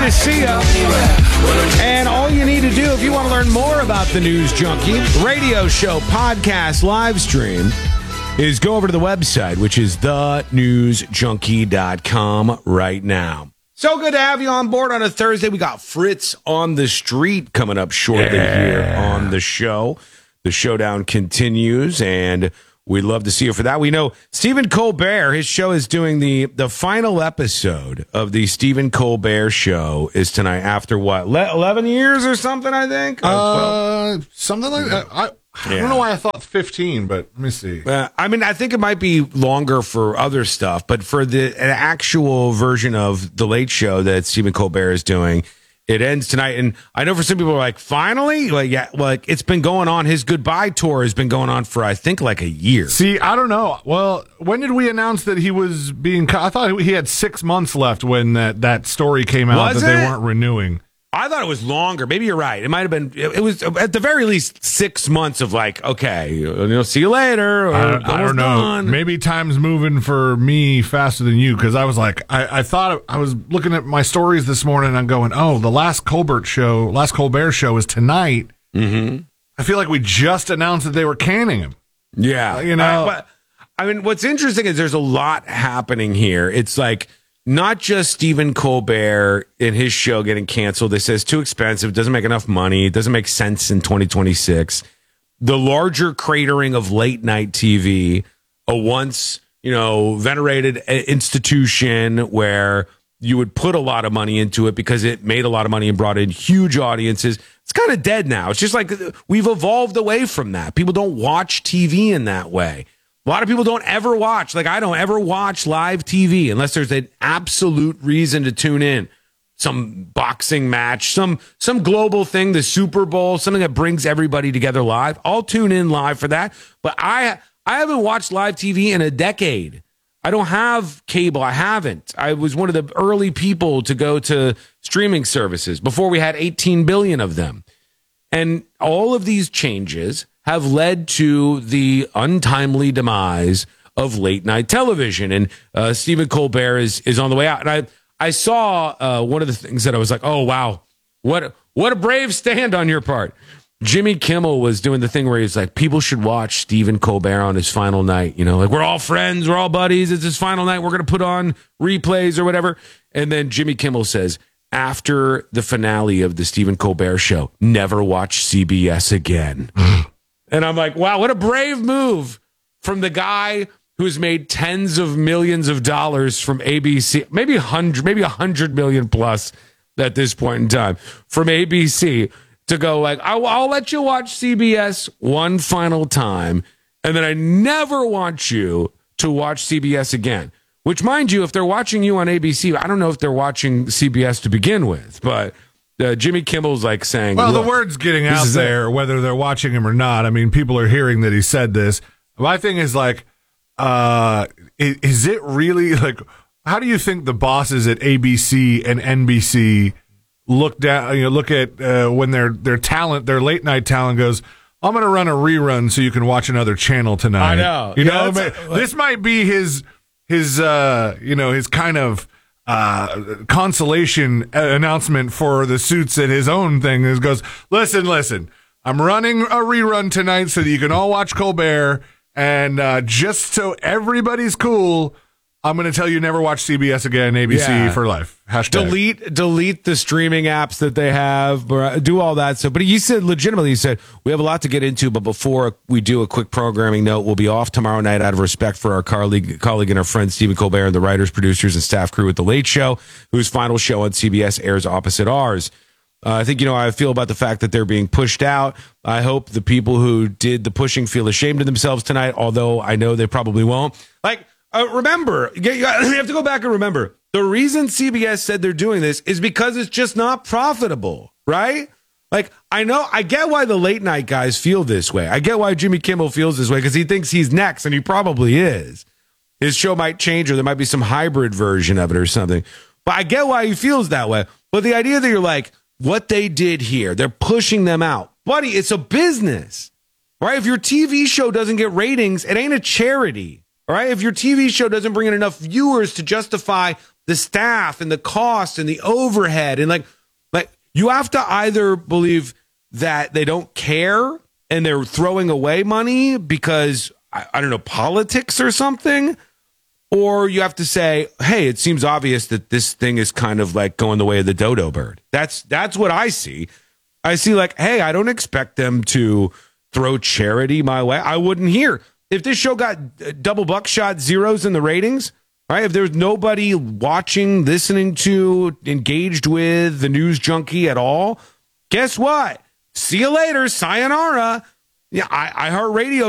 to see you. And all you need to do if you want to learn more about the News Junkie radio show, podcast, live stream, is go over to the website, which is thenewsjunkie.com right now. So good to have you on board on a Thursday. We got Fritz on the Street coming up shortly here on the show. The showdown continues, and we'd love to see you for that. We know Stephen Colbert, his show is doing the final episode of the Stephen Colbert Show is tonight after what, 11 years or something, I think? Something like that. I don't know why I thought 15, but let me see. I mean, I think it might be longer for other stuff, but for an actual version of The Late Show that Stephen Colbert is doing, it ends tonight. And I know for some people are like, finally? Like, yeah, like it's been going on. His goodbye tour has been going on for, I think, like a year. See, I don't know. Well, when did we announce that he was being cut? I thought he had 6 months left when that story came out they weren't renewing. I thought it was longer. Maybe you're right. It might have been. It was at the very least 6 months of like, okay, see you later. Or I don't know. Done. Maybe time's moving for me faster than you because I was like, I thought I was looking at my stories this morning and I'm going, oh, the last Colbert show is tonight. Mm-hmm. I feel like we just announced that they were canning him. Yeah, I mean, what's interesting is there's a lot happening here. It's like. Not just Stephen Colbert and his show getting canceled. They say it's too expensive. It doesn't make enough money. It doesn't make sense in 2026. The larger cratering of late night TV, a once, venerated institution where you would put a lot of money into it because it made a lot of money and brought in huge audiences. It's kind of dead now. It's just like we've evolved away from that. People don't watch TV in that way. A lot of people don't ever watch, like I don't ever watch live TV unless there's an absolute reason to tune in. Some boxing match, some global thing, the Super Bowl, something that brings everybody together live. I'll tune in live for that. But I haven't watched live TV in a decade. I don't have cable. I haven't. I was one of the early people to go to streaming services before we had 18 billion of them. And all of these changes have led to the untimely demise of late night television. And Stephen Colbert is on the way out. And I saw one of the things that I was like, oh, wow, what a brave stand on your part. Jimmy Kimmel was doing the thing where he's like, people should watch Stephen Colbert on his final night. Like we're all friends, we're all buddies. It's his final night. We're going to put on replays or whatever. And then Jimmy Kimmel says, after the finale of the Stephen Colbert Show, never watch CBS again. And I'm like, wow, what a brave move from the guy who's made tens of millions of dollars from ABC, maybe 100 million plus at this point in time from ABC to go like, I'll let you watch CBS one final time. And then I never want you to watch CBS again, which mind you, if they're watching you on ABC, I don't know if they're watching CBS to begin with, but Jimmy Kimmel's like saying, well, the word's getting out there, whether they're watching him or not. I mean, people are hearing that he said this. My thing is like, is it really like, how do you think the bosses at ABC and NBC look at when their late night talent goes, I'm going to run a rerun so you can watch another channel tonight. I know. This might be his kind of consolation announcement for the Suits at his own thing is goes, listen, I'm running a rerun tonight so that you can all watch Colbert, and just so everybody's cool, I'm going to tell you never watch CBS again, ABC for life. Hashtag. Delete the streaming apps that they have, do all that stuff. But he said, legitimately, we have a lot to get into, but before we do a quick programming note, we'll be off tomorrow night out of respect for our colleague and our friend Stephen Colbert and the writers, producers, and staff crew at The Late Show, whose final show on CBS airs opposite ours. I think, I feel about the fact that they're being pushed out. I hope the people who did the pushing feel ashamed of themselves tonight, although I know they probably won't. Remember, you have to go back and remember, the reason CBS said they're doing this is because it's just not profitable, right? Like, I get why the late night guys feel this way. I get why Jimmy Kimmel feels this way because he thinks he's next, and he probably is. His show might change, or there might be some hybrid version of it or something. But I get why he feels that way. But the idea that you're like, what they did here, they're pushing them out. Buddy, it's a business, right? If your TV show doesn't get ratings, it ain't a charity. All right, if your TV show doesn't bring in enough viewers to justify the staff and the cost and the overhead. And like you have to either believe that they don't care and they're throwing away money because, I don't know, politics or something. Or you have to say, hey, it seems obvious that this thing is kind of like going the way of the dodo bird. That's what I see. I see like, hey, I don't expect them to throw charity my way. I wouldn't hear. If this show got double buckshot zeros in the ratings, right? If there's nobody watching, listening to, engaged with the news junkie at all, guess what? See you later. Sayonara. Yeah, iHeartRadio